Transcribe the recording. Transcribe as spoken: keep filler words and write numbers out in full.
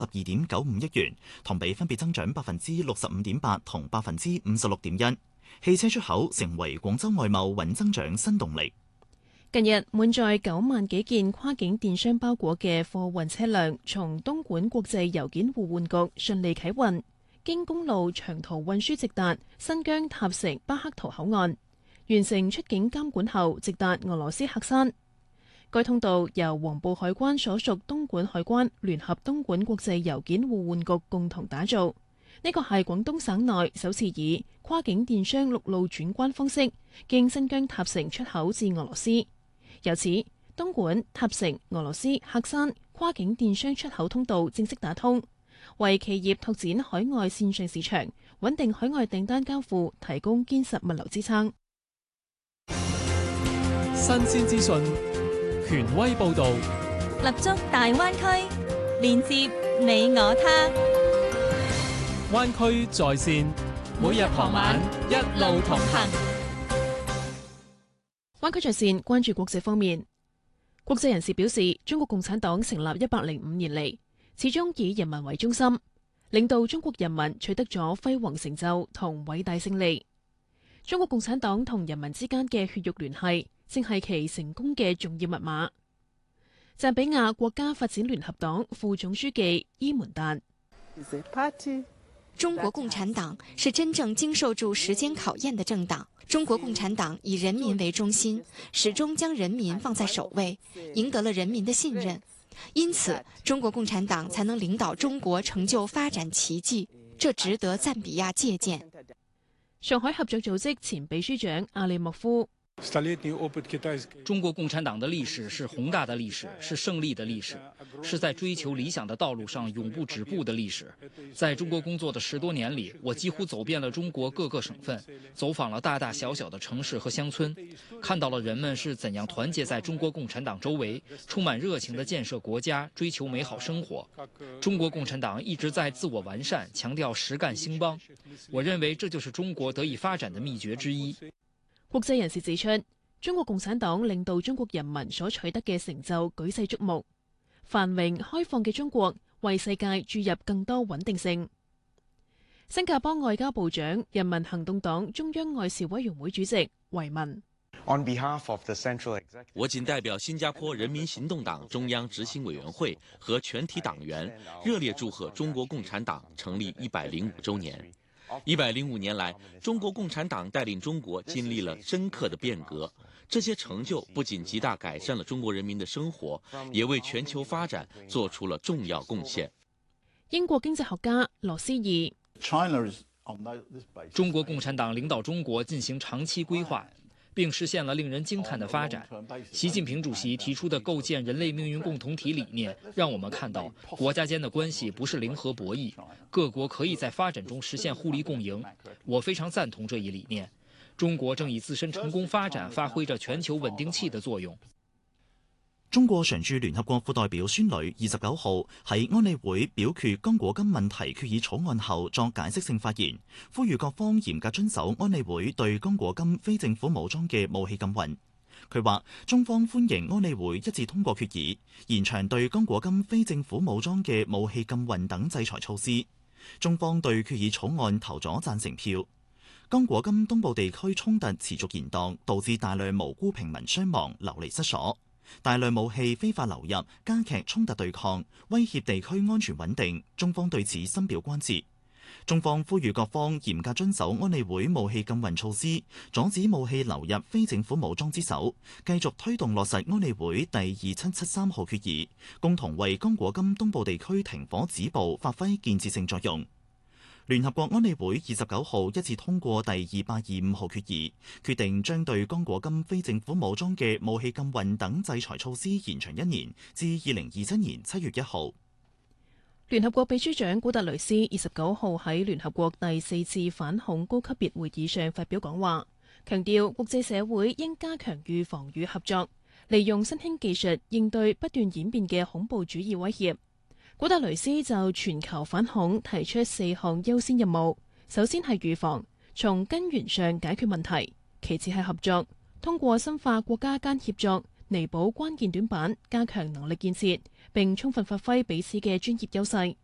十二點九五億元，同比分別增長百分之六十五點八同百分之五十六點一。汽車出口成為廣州外貿穩增長新動力。 近日滿載九萬幾件跨境電商包裹嘅貨運車輛從東莞國際郵件互換局順利啟運，經公路長途運輸直達新疆塔城巴克圖口岸，完成出境監管後直達俄羅斯喀山。該通道由黃埔海關所屬東莞海關聯合東莞國際郵件互換局共同打造。呢個係廣東省內首次以跨境電商陸路轉關方式經新疆塔城出口至俄羅斯。由此，東莞、塔城、俄羅斯、喀山跨境電商出口通道正式打通，為企業拓展海外線上市場、穩定海外訂單交付提供堅實物流支撐。 新鮮資訊，權威報導， 立足大灣區，連接你我他。 灣區在線，每日傍晚一路同行。 灣區在線關注國際方面，國際人士表示，中國共產黨成立一百零五年嚟，始終以人民為中心，領導中國人民取得咗輝煌成就同偉大勝利。中國共產黨同人民之間嘅血肉聯繫，正係其成功嘅重要密碼。贊比亞國家發展聯合黨副總書記伊門達。 中國共產黨是真正經受住時間考驗的政黨。中國共產黨以人民為中心，始終將人民放在首位，贏得了人民的信任。因此，中國共產黨才能領導中國成就發展奇蹟，這值得贊比亞借鑑。 上海合作組織前秘書長阿利莫夫。 中國共產黨的歷史是宏大的歷史，是勝利的歷史，是在追求理想的道路上永不止步的歷史。在中國工作的十多年裡，我幾乎走遍了中國各個省份，走訪了大大小小的城市和鄉村，看到了人們是怎樣團結在中國共產黨周圍，充滿熱情地建設國家，追求美好生活。中國共產黨一直在自我完善，強調實幹興邦。我認為這就是中國得以發展的秘訣之一。 國際人士指出，中國共產黨領導中國人民所取得嘅成就舉世矚目，繁榮開放嘅中國為世界注入更多穩定性。新加坡外交部長、人民行動黨中央外事委員會主席維文。 我謹代表新加坡人民行動黨中央執行委員會和全體黨員，熱烈祝賀中國共產黨成立一百零五週年。一百零五年來，中國共產黨帶領中國經歷了深刻的變革，這些成就不僅極大改善了中國人民的生活，也為全球發展做出了重要貢獻。 英國經濟學家羅斯義。 中國共產黨領導中國進行長期規劃，並實現了令人驚嘆的發展。習近平主席提出的構建人類命運共同體理念，讓我們看到國家間的關係不是零和博弈，各國可以在發展中實現互利共贏。我非常贊同這一理念。中國正以自身成功發展發揮着全球穩定器的作用。 中國常駐聯合國副代表孫磊二十九號喺安理會表決剛果金問題決議草案後作解釋性發言，呼籲各方嚴格遵守安理會對剛果金非政府武裝嘅武器禁運。佢話中方歡迎安理會一致通過決議，延長對剛果金非政府武裝嘅武器禁運等制裁措施。中方對決議草案投咗贊成票。剛果金東部地區衝突持續延宕，導致大量無辜平民傷亡、流離失所。大量武器非法流入，加劇衝突對抗，威脅地區安全穩定。中方對此深表關切。中方呼籲各方嚴格遵守安理會武器禁運措施，阻止武器流入非政府武裝之手，繼續推動落實安理會第二七七三號決議，共同為剛果金東部地區停火止暴發揮建設性作用。聯合國安理會二十九號一致通過第二百二十五號決議，決定將對剛果金非政府武裝嘅武器禁運等制裁措施延長一年，至二零二七年七月一號。 聯合國秘書長古特雷斯二十九號喺聯合國第四次反恐高級別會議上發表講話，強調國際社會應加強預防與合作，利用新興技術應對不斷演變嘅恐怖主義威脅。古特雷斯就全球反恐提出四項優先任務，首先係預防，從根源上解決問題；其次係合作，通過深化國家間協作，彌補關鍵短板，加強能力建設，並充分發揮彼此嘅專業優勢；